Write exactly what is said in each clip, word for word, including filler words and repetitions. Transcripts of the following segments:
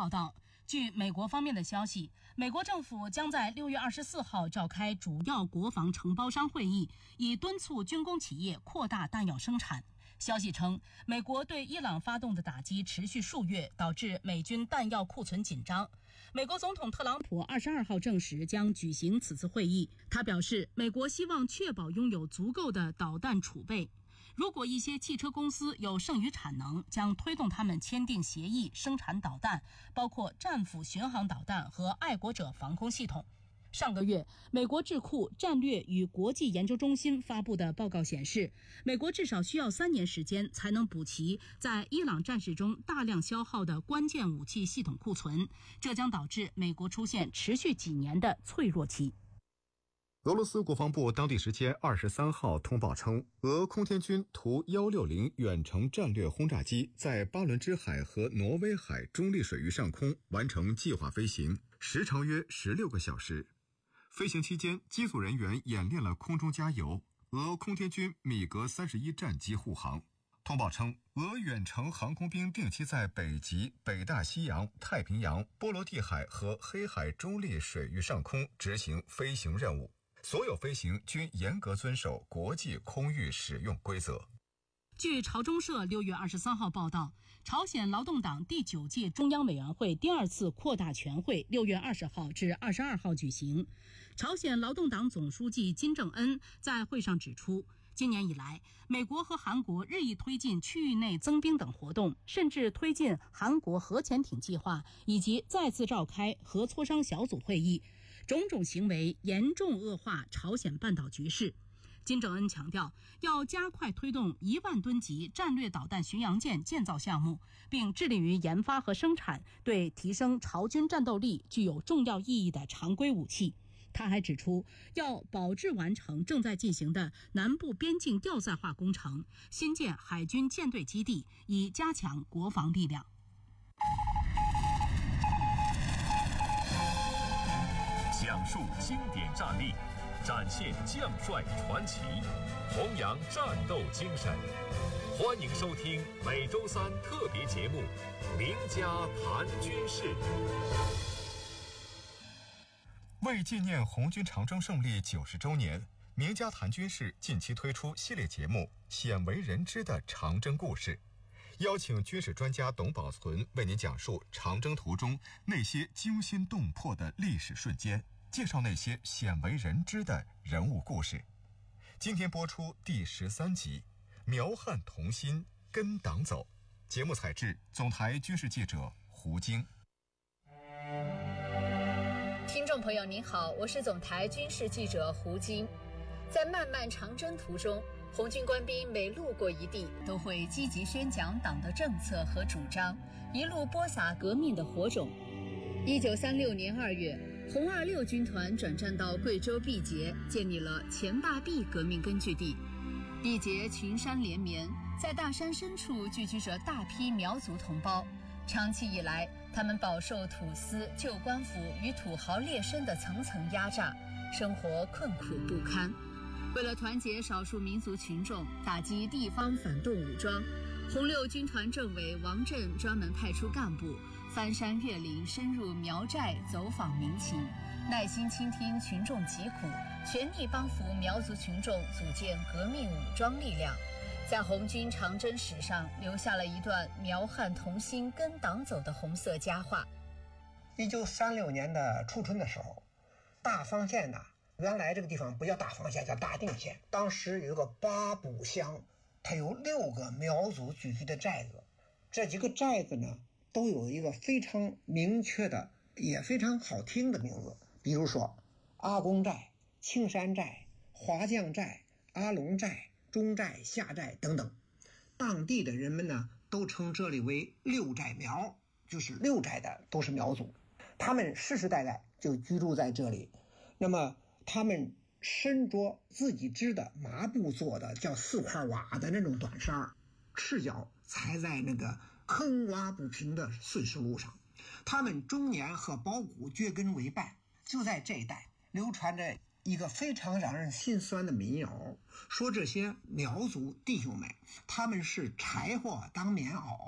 报道，据美国方面的消息，美国政府将在六月二十四号召开主要国防承包商会议，以敦促军工企业扩大弹药生产。消息称，美国对伊朗发动的打击持续数月，导致美军弹药库存紧张。美国总统特朗普二十二号证实将举行此次会议。他表示，美国希望确保拥有足够的导弹储备。如果一些汽车公司有剩余产能，将推动他们签订协议生产导弹，包括战斧巡航导弹和爱国者防空系统。上个月，美国智库战略与国际研究中心发布的报告显示，美国至少需要三年时间才能补齐在伊朗战事中大量消耗的关键武器系统库存，这将导致美国出现持续几年的脆弱期。 俄罗斯国防部当地时间二十三号通报称，俄空天军图一六零远程战略轰炸机在巴伦支海和挪威海中立水域上空完成计划飞行，时长约十六个小时。飞行期间，机组人员演练了空中加油，俄空天军米格三十一战机护航。通报称，俄远程航空兵定期在北极、北大西洋、太平洋、波罗的海和黑海中立水域上空执行飞行任务。所有飞行均严格遵守国际空域使用规则。 据朝中社六月二十三号报道，朝鲜劳动党第九届中央委员会第二次扩大全会六月二十号至二十二号举行。朝鲜劳动党总书记金正恩在会上指出，今年以来，美国和韩国日益推进区域内增兵等活动，甚至推进韩国核潜艇计划，以及再次召开核磋商小组会议，种种行为严重恶化朝鲜半岛局势。金正恩强调，要加快推动一万吨级战略导弹巡洋舰建造项目，并致力于研发和生产对提升朝军战斗力具有重要意义的常规武器。他还指出，要保质完成正在进行的南部边境调塞化工程，新建海军舰队基地，以加强国防力量。 讲述经典战例，展现将帅传奇，弘扬战斗精神。欢迎收听每周三特别节目《名家谈军事》。 为纪念红军长征胜利九十周年，名家谈军事近期推出系列节目《鲜为人知的长征故事》，邀请军事专家董宝存为您讲述长征途中那些惊心动魄的历史瞬间，介绍那些鲜为人知的人物故事。今天播出第十三集《苗汉同心，跟党走》。节目采制总台军事记者胡晶。 听众朋友您好，我是总台军事记者胡晶。在漫漫长征途中，红军官兵每路过一地，都会积极宣讲党的政策和主张，一路播撒革命的火种。一九三六年二月，红二六军团转战到贵州毕节，建立了前大毕革命根据地。毕节群山连绵，在大山深处聚居着大批苗族同胞。长期以来，他们饱受土司、旧官府与土豪劣绅的层层压榨，生活困苦不堪。为了团结少数民族群众，打击地方反动武装，红六军团政委王震专门派出干部翻山越岭，深入苗寨走访民情，耐心倾听群众疾苦，全力帮扶苗族群众组建革命武装力量，在红军长征史上留下了一段苗汉同心跟党走的红色佳话。 一九三六年的初春的时候，大方县呢，原来这个地方不叫大方县，叫大定县。当时有一个八堡乡，它有六个苗族聚居的寨子，这几个寨子呢，都有一个非常明确的也非常好听的名字，比如说阿公寨、青山寨、华将寨、阿龙寨、中寨、下寨等等。当地的人们呢，都称这里为六寨苗，就是六寨的都是苗族，他们世世代代就居住在这里。那么他们身着自己织的麻布做的叫四块瓦的那种短衫，赤脚踩在那个坑洼不平的碎石路上。他们终年和包谷掘根为伴。就在这一带流传着一个非常让人心酸的民谣，说这些苗族弟兄们，他们是柴火当棉袄，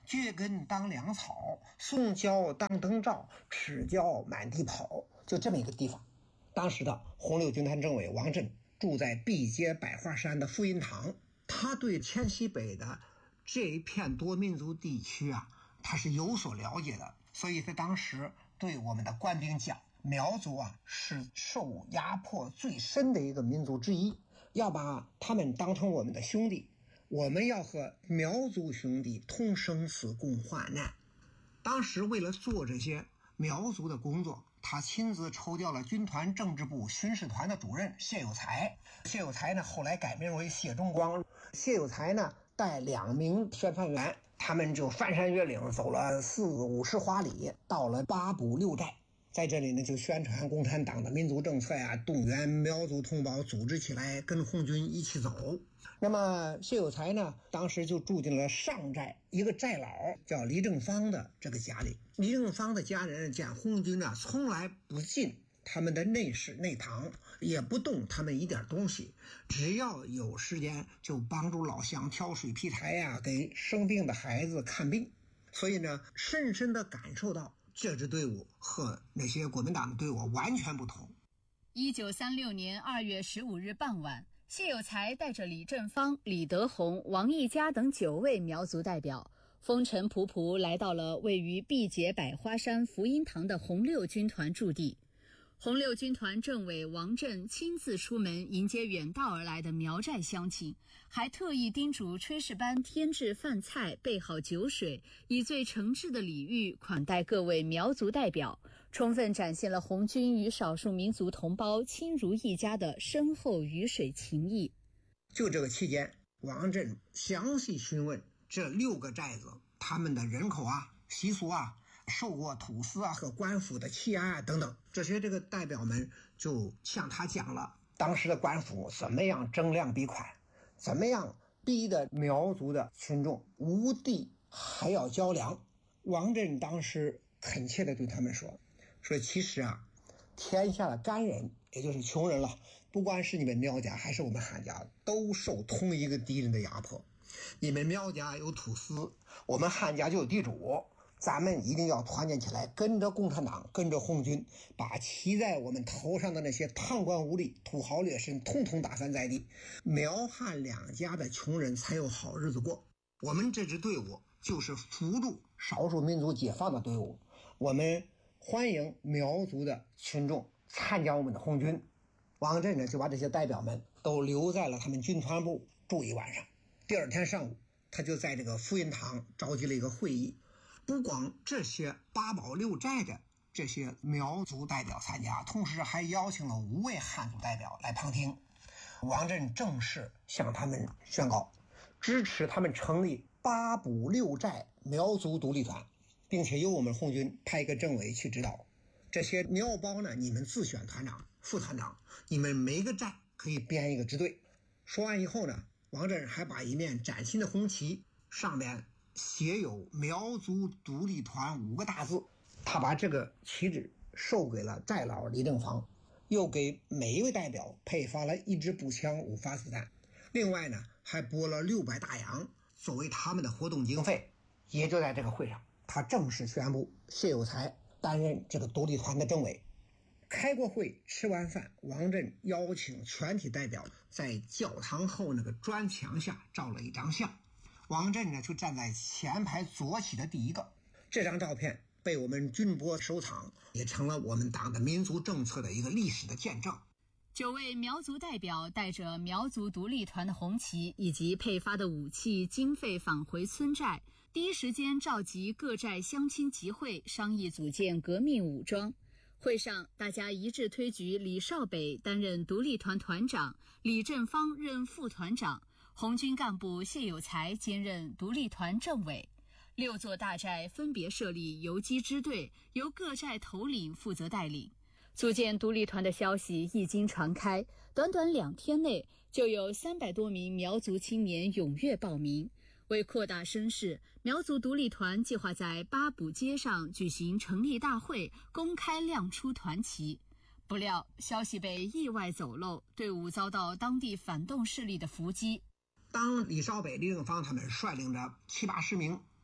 掘根当粮草，宋郊当灯照，赤脚满地跑，就这么一个地方。当时的红六军团政委王震住在毕节百花山的福音堂，他对黔西北的这一片多民族地区啊，他是有所了解的，所以在当时对我们的官兵讲，苗族啊是受压迫最深的一个民族之一，要把他们当成我们的兄弟，我们要和苗族兄弟同生死共患难。当时为了做这些苗族的工作，他亲自抽调了军团政治部巡视团的主任谢有才。谢有才呢后来改名为谢忠光。谢有才呢带两名宣传员，他们就翻山越岭走了四五十华里，到了八堡六寨，在这里呢就宣传共产党的民族政策呀，动员苗族同胞组织起来跟红军一起走。那么谢有才呢当时就住进了上寨一个寨老叫李正方的这个家里。李正方的家人见红军呢从来不进他们的内室内堂，也不动他们一点东西，只要有时间就帮助老乡挑水劈柴呀，给生病的孩子看病。所以呢深深地感受到这支队伍和那些国民党的队伍完全不同。 一九三六年二月十五日傍晚，谢有才带着李正方、李德洪、王义家等九位苗族代表，风尘仆仆来到了位于毕节百花山福音堂的红六军团驻地。红六军团政委王震亲自出门迎接远道而来的苗寨乡亲，还特意叮嘱炊事班添置饭菜，备好酒水，以最诚挚的礼遇款待各位苗族代表，充分展现了红军与少数民族同胞亲如一家的深厚鱼水情谊。 就这个期间，王震详细询问这六个寨子他们的人口啊、习俗啊、受过土司啊和官府的欺压啊等等，这些这个代表们就向他讲了当时的官府怎么样征粮逼款，怎么样逼的苗族的群众无地还要交粮。王震当时恳切地对他们说说其实啊，天下的干人也就是穷人了，不管是你们苗家还是我们汉家，都受同一个敌人的压迫。你们苗家有土司，我们汉家就有地主，咱们一定要团结起来，跟着共产党，跟着红军，把骑在我们头上的那些贪官污吏、土豪劣绅统统打翻在地，苗汉两家的穷人才有好日子过。我们这支队伍就是扶助少数民族解放的队伍，我们欢迎苗族的群众参加我们的红军。王震呢就把这些代表们都留在了他们军团部住一晚上。第二天上午，他就在这个福音堂召集了一个会议，不光这些八堡六寨的这些苗族代表参加，同时还邀请了五位汉族代表来旁听。王震正式向他们宣告支持他们成立八堡六寨苗族独立团，并且由我们红军派一个政委去指导。这些苗胞呢，你们自选团长、副团长，你们每个寨可以编一个支队。说完以后呢，王震还把一面崭新的红旗，上面写有苗族独立团五个大字，他把这个旗帜授给了寨老李正方，又给每一位代表配发了一支步枪、五发子弹，另外呢还拨了六百大洋作为他们的活动经费。也就在这个会上，他正式宣布谢有才担任这个独立团的政委。开过会，吃完饭，王震邀请全体代表在教堂后那个砖墙下照了一张相。王震呢就站在前排左起的第一个，这张照片被我们军播收藏，也成了我们党的民族政策的一个历史的见证。 九位苗族代表带着苗族独立团的红旗以及配发的武器经费返回村寨，第一时间召集各寨乡亲集会，商议组建革命武装。会上，大家一致推举李少北担任独立团团长，李正方任副团长，红军干部谢有才兼任独立团政委。六座大寨分别设立游击支队，由各寨头领负责带领。组建独立团的消息一经传开，短短两天内就有三百多名苗族青年踊跃报名。为扩大声势，苗族独立团计划在八堡街上举行成立大会，公开亮出团旗。不料消息被意外走漏，队伍遭到当地反动势力的伏击。 当李少北、李正方他们率领着七八十名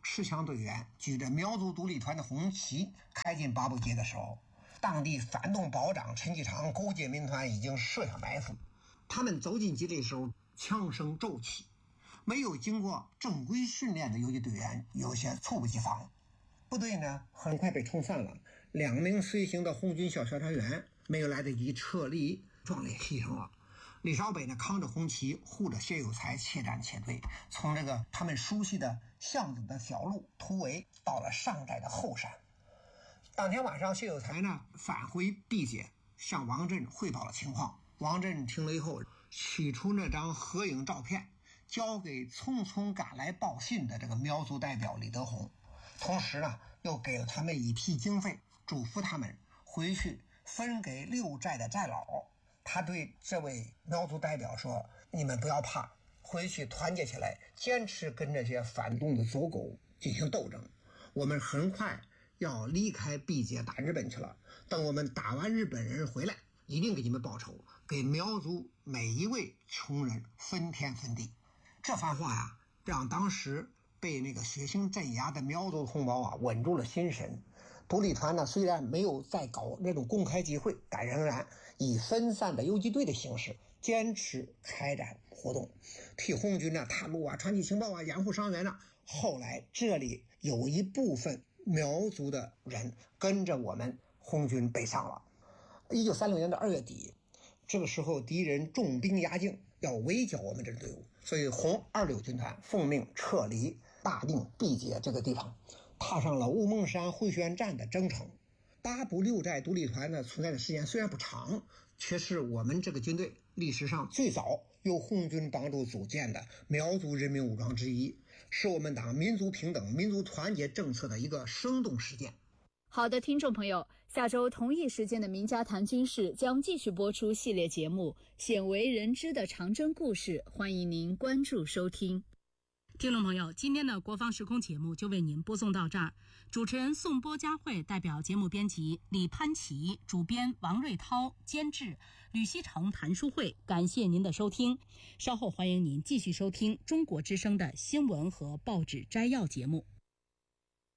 持枪队员举着苗族独立团的红旗开进八步街的时候，当地反动保长陈继常勾结民团已经设下埋伏。他们走进基地的时候，枪声骤起，没有经过正规训练的游击队员有些猝不及防，部队呢很快被冲散了。两名随行的红军小小团员没有来得及撤离，壮烈牺牲了。李少北呢扛着红旗，护着谢有才，且战且退，从这个他们熟悉的巷子的小路突围到了上寨的后山。当天晚上，谢有才呢返回毕节，向王震汇报了情况。王震听了以后，取出那张合影照片，交给匆匆赶来报信的这个苗族代表李德宏，同时呢又给了他们一批经费，嘱咐他们回去分给六寨的寨老。他对这位苗族代表说：“你们不要怕，回去团结起来，坚持跟这些反动的走狗进行斗争。我们很快要离开毕节打日本去了，等我们打完日本人回来，一定给你们报仇，给苗族每一位穷人分天分地。”这番话呀，让当时被那个血腥镇压的苗族同胞啊稳住了心神。独立团呢虽然没有再搞那种公开集会，但仍然以分散的游击队的形式坚持开展活动，替红军呢探路啊、传递情报啊、掩护伤员呢。后来这里有一部分苗族的人跟着我们红军北上了。一九三六年的二月底，这个时候敌人重兵压境，要围剿我们这支队伍，所以红二六军团奉命撤离大定毕节这个地方，踏上了乌蒙山会宣站的征程。八部六寨独立团呢存在的时间虽然不长，却是我们这个军队历史上最早由红军帮助组建的苗族人民武装之一，是我们党民族平等、民族团结政策的一个生动实践。 好的，听众朋友，下周同一时间的名家谈军事将继续播出系列节目《鲜为人知的长征故事》，欢迎您关注收听。 听众朋友，今天的国防时空节目就为您播送到这儿。主持人宋波佳慧代表节目编辑李潘琪，主编王瑞涛，监制吕希成、谭淑慧，感谢您的收听。稍后欢迎您继续收听中国之声的新闻和报纸摘要节目。